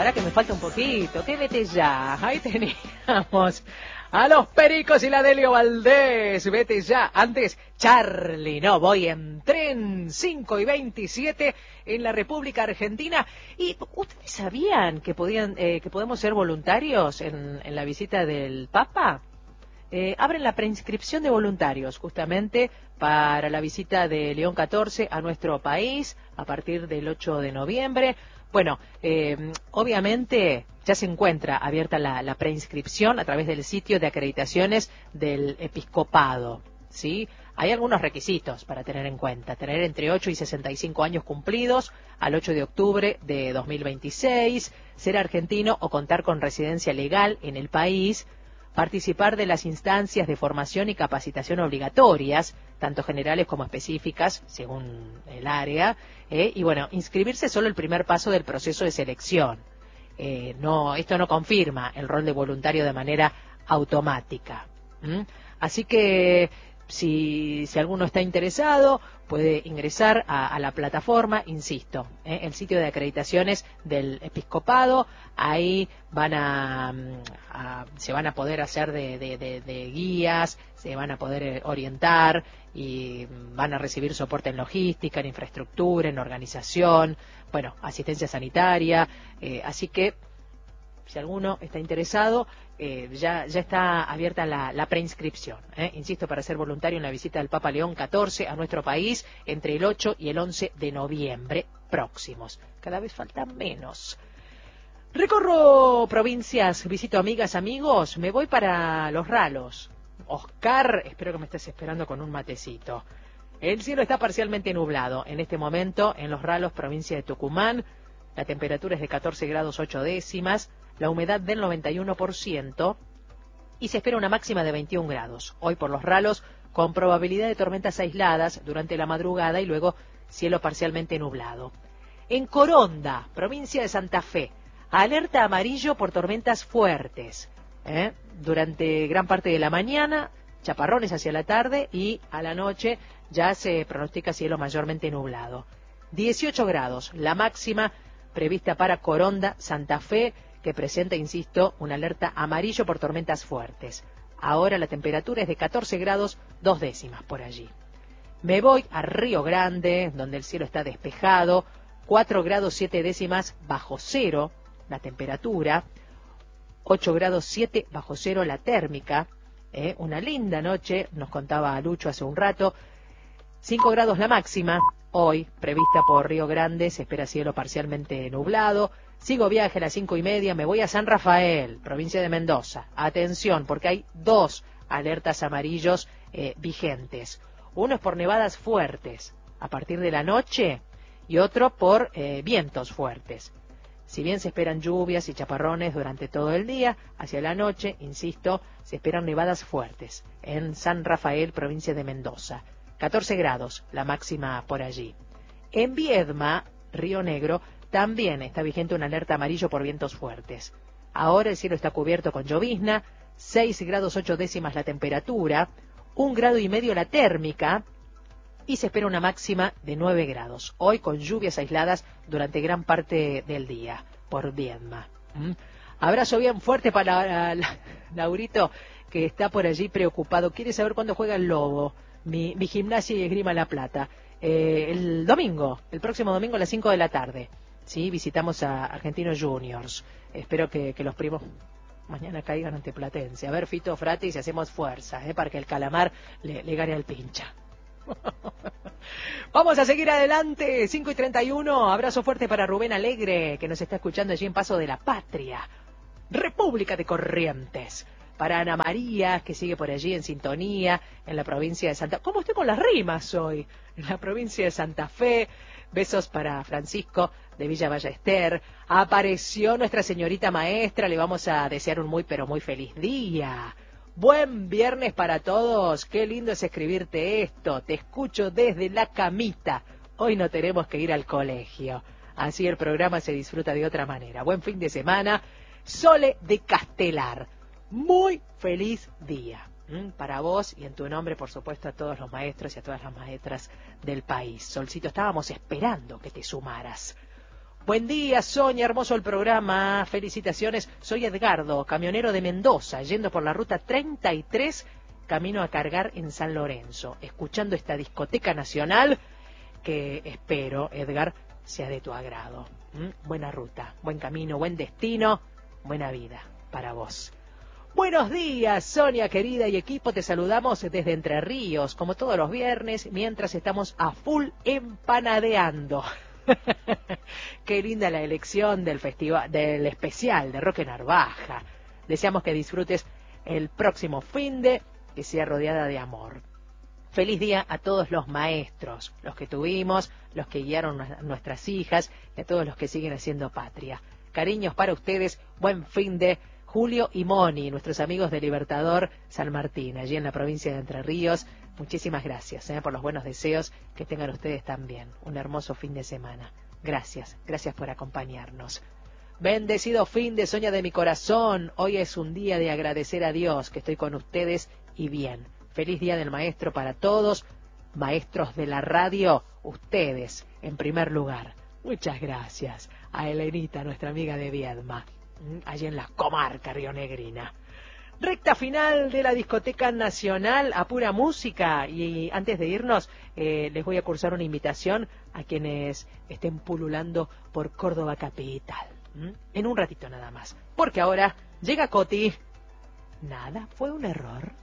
Pará que me falta un poquito. ¿Qué vete ya? Ahí teníamos a los Pericos y la Delio Valdés. Vete ya. Antes, Charlie, no voy en tren. 5:27 en la República Argentina. ¿Y ustedes sabían que podemos ser voluntarios en la visita del Papa? Abren la preinscripción de voluntarios justamente para la visita de León XIV a nuestro país a partir del 8 de noviembre. Bueno, obviamente ya se encuentra abierta la preinscripción a través del sitio de acreditaciones del episcopado, ¿sí? Hay algunos requisitos para tener en cuenta: tener entre 8 y 65 años cumplidos al 8 de octubre de 2026, ser argentino o contar con residencia legal en el país, participar de las instancias de formación y capacitación obligatorias, tanto generales como específicas, según el área, y bueno, inscribirse es solo el primer paso del proceso de selección. Esto no confirma el rol de voluntario de manera automática. Así que si alguno está interesado, puede ingresar a la plataforma, insisto, el sitio de acreditaciones del episcopado. Ahí se van a poder hacer de guías, se van a poder orientar y van a recibir soporte en logística, en infraestructura, en organización, bueno, asistencia sanitaria. Así que si alguno está interesado, ya está abierta la preinscripción. Insisto, para ser voluntario en la visita del Papa León XIV a nuestro país entre el 8 y el 11 de noviembre próximos. Cada vez faltan menos. Recorro provincias, visito amigas, amigos, me voy para Los Ralos. Oscar, espero que me estés esperando con un matecito. El cielo está parcialmente nublado en este momento en Los Ralos, provincia de Tucumán. La temperatura es de 14 grados 8 décimas, la humedad del 91% y se espera una máxima de 21 grados. Hoy por Los Ralos, con probabilidad de tormentas aisladas durante la madrugada y luego cielo parcialmente nublado. En Coronda, provincia de Santa Fe, alerta amarillo por tormentas fuertes. Durante gran parte de la mañana, chaparrones hacia la tarde y a la noche ya se pronostica cielo mayormente nublado. 18 grados, la máxima prevista para Coronda, Santa Fe, que presenta, insisto, una alerta amarillo por tormentas fuertes. Ahora la temperatura es de 14 grados 2 décimas por allí. Me voy a Río Grande, donde el cielo está despejado, 4 grados 7 décimas bajo cero la temperatura, 8 grados 7 bajo cero la térmica. Una linda noche, nos contaba Lucho hace un rato. 5 grados la máxima, hoy prevista por Río Grande, se espera cielo parcialmente nublado. Sigo viaje a las 5:30, me voy a San Rafael, provincia de Mendoza. Atención, porque hay 2 alertas amarillos vigentes. Uno es por nevadas fuertes a partir de la noche y otro por vientos fuertes. Si bien se esperan lluvias y chaparrones durante todo el día, hacia la noche, insisto, se esperan nevadas fuertes en San Rafael, provincia de Mendoza. 14 grados, la máxima por allí. En Viedma, Río Negro, también está vigente una alerta amarillo por vientos fuertes. Ahora el cielo está cubierto con llovizna, 6 grados 8 décimas la temperatura, 1,5 grados la térmica y se espera una máxima de 9 grados. Hoy con lluvias aisladas durante gran parte del día por Viedma. Abrazo bien fuerte para Laurito, que está por allí preocupado. Quiere saber cuándo juega el Lobo. Mi Gimnasia y Esgrima La Plata. El próximo domingo a las 5 de la tarde. Sí, visitamos a Argentinos Juniors. Espero que los primos mañana caigan ante Platense. A ver, Fito Frati, si hacemos fuerza, para que el Calamar le gane al Pincha. Vamos a seguir adelante, 5:31. Abrazo fuerte para Rubén Alegre, que nos está escuchando allí en Paso de la Patria, República de Corrientes. Para Ana María, que sigue por allí en sintonía, en la provincia de Santa Fe. ¿Cómo estoy con las rimas hoy? En la provincia de Santa Fe. Besos para Francisco de Villa Ballester. Apareció nuestra señorita maestra, le vamos a desear un muy pero muy feliz día. Buen viernes para todos, qué lindo es escribirte esto, te escucho desde la camita. Hoy no tenemos que ir al colegio, así el programa se disfruta de otra manera. Buen fin de semana, Sole de Castelar. Muy feliz día para vos y en tu nombre, por supuesto, a todos los maestros y a todas las maestras del país. Solcito, estábamos esperando que te sumaras. Buen día, Sonia, hermoso el programa, felicitaciones. Soy Edgardo, camionero de Mendoza, yendo por la ruta 33, camino a cargar en San Lorenzo, escuchando esta discoteca nacional que espero, Edgar, sea de tu agrado. Buena ruta, buen camino, buen destino, buena vida para vos. Buenos días, Sonia querida y equipo, te saludamos desde Entre Ríos, como todos los viernes, mientras estamos a full empanadeando. Qué linda la elección del festival, del especial de Roque Narvaja. Deseamos que disfrutes el próximo finde, que sea rodeada de amor. Feliz día a todos los maestros, los que tuvimos, los que guiaron a nuestras hijas y a todos los que siguen haciendo patria. Cariños para ustedes, buen finde. Julio y Moni, nuestros amigos de Libertador San Martín, allí en la provincia de Entre Ríos. Muchísimas gracias por los buenos deseos, que tengan ustedes también un hermoso fin de semana. Gracias, gracias por acompañarnos. Bendecido fin de Sonia de mi corazón. Hoy es un día de agradecer a Dios que estoy con ustedes y bien. Feliz día del maestro para todos, maestros de la radio, ustedes en primer lugar. Muchas gracias a Elenita, nuestra amiga de Viedma, allí en la comarca rionegrina. Recta final de la discoteca nacional a pura música, y antes de irnos les voy a cursar una invitación a quienes estén pululando por Córdoba capital, en un ratito nada más, porque ahora llega Coti. Nada fue un error.